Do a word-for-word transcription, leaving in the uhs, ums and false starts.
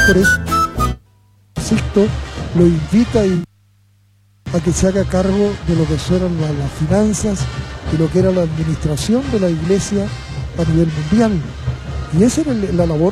Por eso Sixto lo invita y a que se haga cargo de lo que eran las, las finanzas y lo que era la administración de la iglesia a nivel mundial. Y esa era la labor